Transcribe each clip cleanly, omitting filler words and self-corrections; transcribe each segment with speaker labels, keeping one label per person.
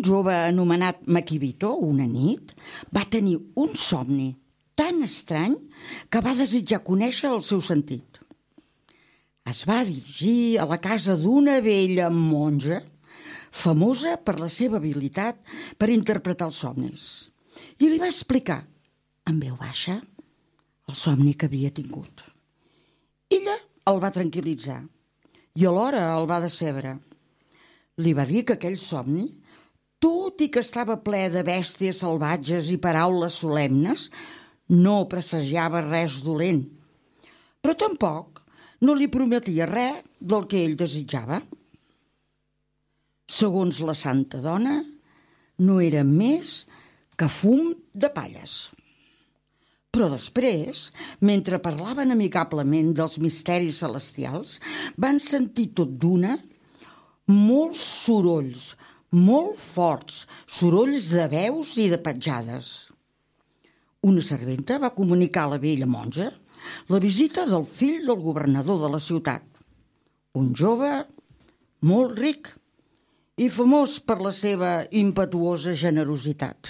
Speaker 1: jove anomenat Makibito, una nit, va tenir un somni tan estrany que va desitjar conèixer el seu sentit. Es va dirigir a la casa d'una vella monja famosa per la seva habilitat per interpretar els somnis i li va explicar, en veu baixa, el somni que havia tingut. Ella el va tranquil·litzar i alhora el va decebre. Li va dir que aquell somni, tot i que estava ple de bèsties salvatges i paraules solemnes, no presagiava res dolent, però tampoc no li prometia res del que ell desitjava. Segons la santa dona, no era més que fum de palles. Però després, mentre parlaven amigablement dels misteris celestials, van sentir tot d'una molts sorolls, molt forts, sorolls de veus i de petjades. Una serventa va comunicar a la vella monja la visita del fill del governador de la ciutat, un jove molt ric i famós per la seva impetuosa generositat.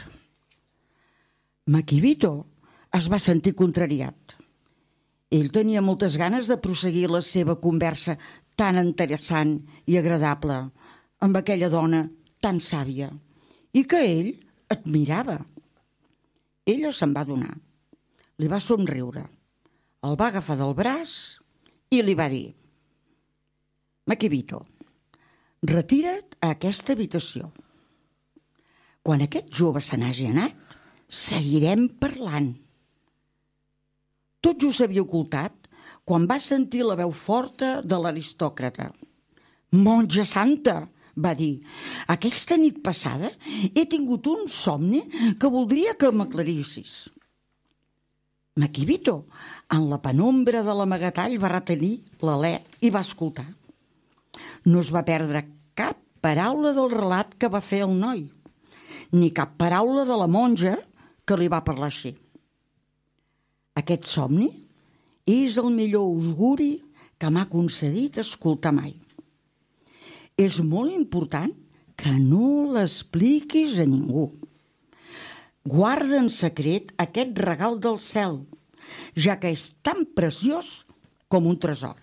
Speaker 1: Makibito es va sentir contrariat. Ell tenia moltes ganes de prosseguir la seva conversa tan interessant i agradable amb aquella dona tan sàvia i que ell admirava. Ella se'n va adonar, li va somriure, el va agafar del braç i li va dir: Makibito, retira't a aquesta habitació. Quan aquest jove se n'hagi anat, seguirem parlant. Tot just s'havia ocultat quan va sentir la veu forta de l'aristòcrata. Monja santa, va dir, aquesta nit passada he tingut un somni que voldria que m'aclarissis. Makibito, en la penombra de l'amagatall, va retenir l'alè i va escoltar. No es va perdre cap paraula del relat que va fer el noi, ni cap paraula de la monja que li va parlar així. Aquest somni és el millor auguri que m'ha concedit escoltar mai. És molt important que no l'expliquis a ningú. Guarda en secret aquest regal del cel, ja que és tan preciós com un tresor.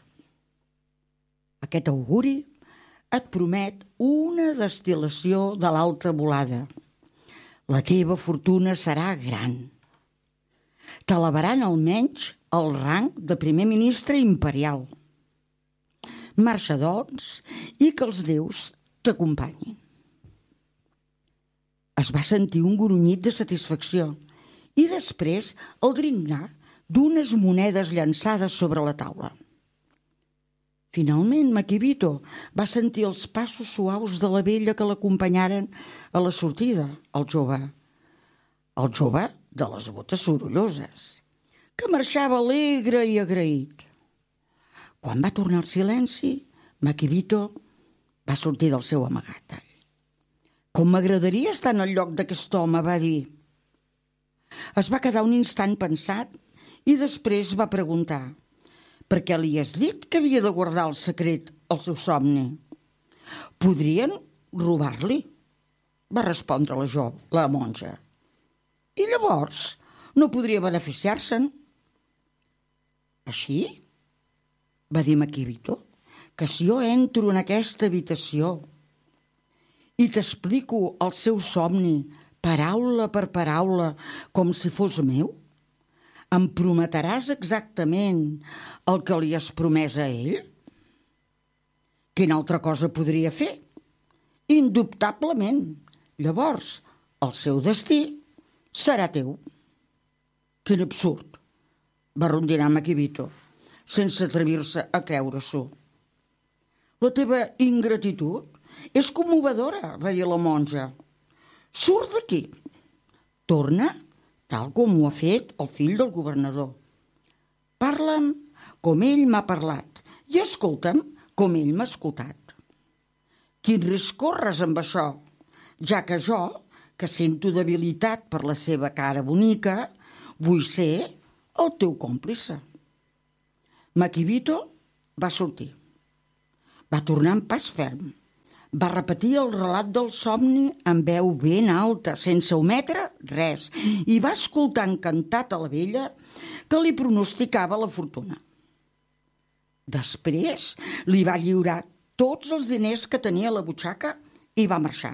Speaker 1: Aquest auguri et promet una destil·lació de l'alta volada. La teva fortuna serà gran. T'elevaran almenys el rang de primer ministre imperial. Marxa, doncs, i que els déus t'acompanyin. Es va sentir un grunyit de satisfacció i després el dringnar d'unes monedes llançades sobre la taula. Finalment, Makibito va sentir els passos suaus de la vella que l'acompanyaren a la sortida, el jove de les botes sorolloses, que marxava alegre i agraït. Quan va tornar al silenci, Makibito va sortir del seu amagatall. Com m'agradaria estar en el lloc d'aquest home, va dir. Es va quedar un instant pensat i després va preguntar: per què li has dit que havia de guardar el secret al seu somni? Podrien robar-li, va respondre la monja. I llavors no podria beneficiar-se'n. Així, va dir Makibito, que si jo entro en aquesta habitació i t'explico el seu somni paraula per paraula com si fos meu, em prometeràs exactament el que li has promès a ell? Quina altra cosa podria fer? Indubtablement. Llavors, el seu destí serà teu. Quin absurd, va rondinar Makibito, sense atrevir-se a creure-s'ho. La teva ingratitud és commovedora, va dir la monja. Surt d'aquí. Torna, tal com ho ha fet el fill del governador. Parla'm com ell m'ha parlat i escolta'm com ell m'ha escoltat. Quin risc corres amb això, ja que jo, que sento debilitat per la seva cara bonica, vull ser el teu còmplice. Makibito va sortir. Va tornar amb pas ferm. Va repetir el relat del somni amb veu ben alta, sense ometre res, i va escoltar encantat a la vella que li pronosticava la fortuna. Després li va lliurar tots els diners que tenia a la butxaca i va marxar.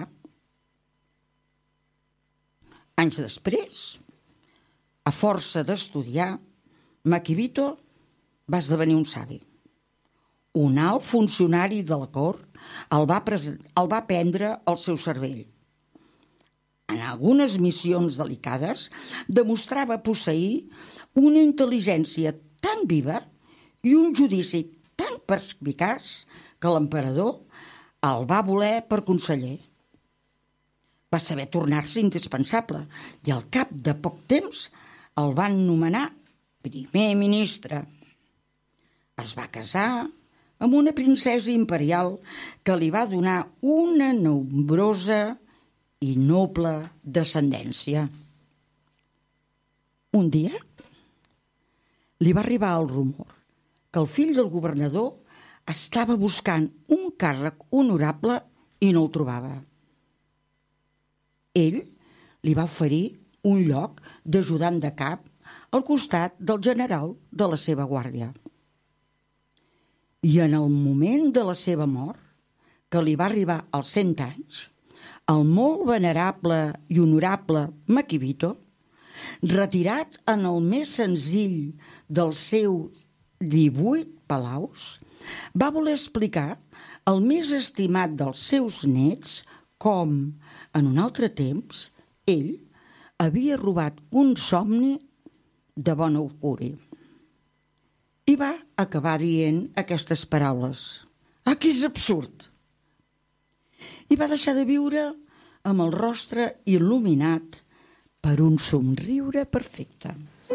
Speaker 1: Anys després, a força d'estudiar, Makibito va esdevenir un savi. Un alt funcionari de la cort el va prendre al seu cervell. En algunes missions delicades demostrava posseir una intel·ligència tan viva i un judici tan perspicaç que l'emperador el va voler per conseller. Va saber tornar-se indispensable i al cap de poc temps el van nomenar primer ministre. Es va casar amb una princesa imperial que li va donar una nombrosa i noble descendència. Un dia li va arribar el rumor que el fill del governador estava buscant un càrrec honorable i no el trobava. Ell li va oferir un lloc d'ajudant de cap al costat del general de la seva guàrdia. I en el moment de la seva mort, que li va arribar als 100 anys, el molt venerable i honorable Makibito, retirat en el més senzill dels seus 18 palaus, va voler explicar al més estimat dels seus nets com, en un altre temps, ell havia robat un somni de bon auguri. I va acabar dient aquestes paraules. Que és absurd! I va deixar de viure amb el rostre il·luminat per un somriure perfecte.